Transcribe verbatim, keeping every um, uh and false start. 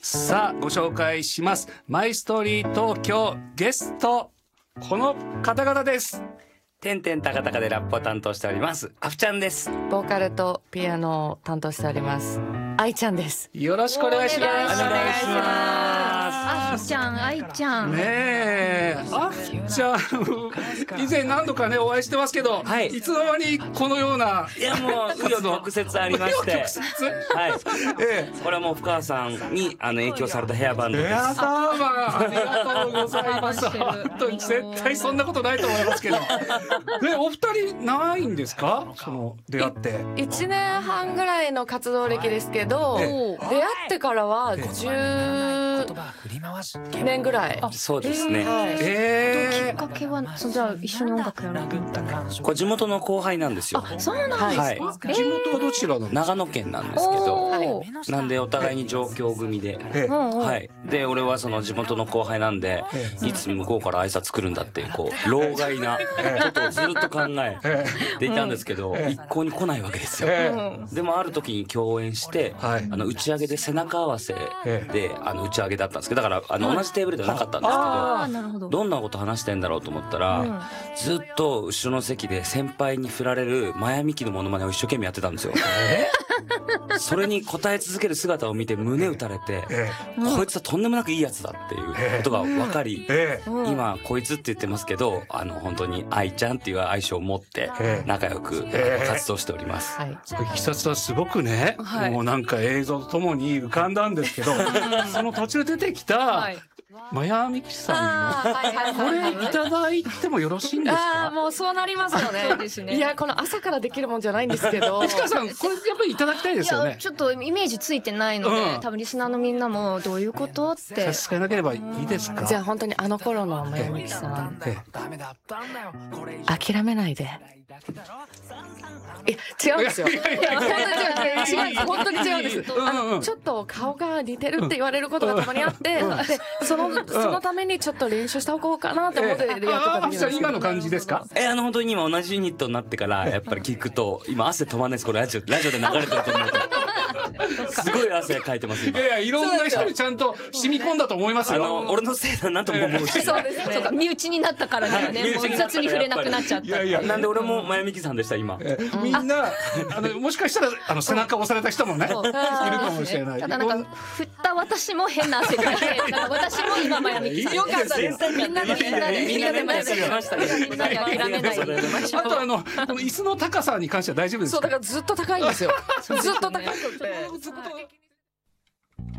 さあご紹介します。マイストーリー東京ゲストこの方々です。 てんてんたかたかでラップを担当しておりますあふちゃんです。 ボーカルとピアノを担当しておりますあいちゃんです。 よろしくお願いします。 お願いします。 あふちゃん、あいちゃん。 ねえ、あふちゃん以前何度かねお会いしてますけど、 はい、 いつの間にこのような。 いやもう紆余曲折ありまして、はい、ええ、これはもう深川さんにあの影響されたヘアバンドです。 ヘアバーマンありがとうございます。本当に絶対そんなことないと思いますけど。ね、お二人ないんですか、その出会って。 いちねんはんぐらいの活動歴ですけど、出会ってからはじゅうねんぐらい。 そうですね。 えー、きっかけはそじゃあ一緒に音楽やろうと思ったの。 これ地元の後輩なんですよ。 あ、そうなんですか。 はい、 地元はどちらなの？ 長野県なんですけど、なんでお互いに上京組で、はい。で俺はその地元の後輩なんで、いつ向こうから挨拶来るんだっていうこう老害なことをずっと考えていたんですけど、一向に来ないわけですよ。でもある時に共演して、あの打ち上げで背中合わせであの打ち上げだったんですけど、だからあの同じテーブルではなかったんですけど、どんなこと話してんだろうと思ったら、ずっと後ろの席で先輩に振られるマヤミキのモノマネを一生懸命やってたんですよ。それに答え続ける姿を見て胸打たれて、こいつはとんでもなくいいやつだっていうことが分かり、今こいつって言ってますけど、あの本当に愛ちゃんっていう愛称を持って仲良く活動しております。 いきさつはすごくね、もうなんか映像とともに浮かんだんですけど、その途中出てきたマヤミキさんのこれいただいてもよろしいんですか？ あ、もうそうなりますよね。いや、この朝からできるもんじゃないんですけど。 市川さん、これやっぱりいただきたいですよね。 ちょっとイメージついてないので、多分リスナーのみんなもどういうことって差し支えなければいいですか？ じゃあ本当にあの頃のマヤミキさん、諦めないで。いや違うんですよ。本当に違うんです。あのちょっと顔が似てるって言われることがたまにあって、でそのそのためにちょっと練習しておこうかなと思ってやってたんです。 今の感じですか？ えあの本当に今同じユニットになってからやっぱり聞くと今汗止まんないです。これラジオラジオで流れてると思うと。すごい汗かいてます。 いやいや、いろんな人にちゃんと染み込んだと思いますよ。 あの俺のせいだなとも思うし。 そうですね。そうか、身内になったからね、もう雑に触れなくなっちゃった。いやいや、なんで俺もマヤミキさんでした今。 みんなあのもしかしたらあの背中を押された人もねいるかもしれない。 ただなんか振った私も変な汗かいて、私も今マヤミキさん。 よかったです。みんなでみんなでみんなでマヤミキさん。 みんなで諦めない。 あとあの椅子の高さに関しては大丈夫ですか？ そうだからずっと高いんですよ。ずっと高くて。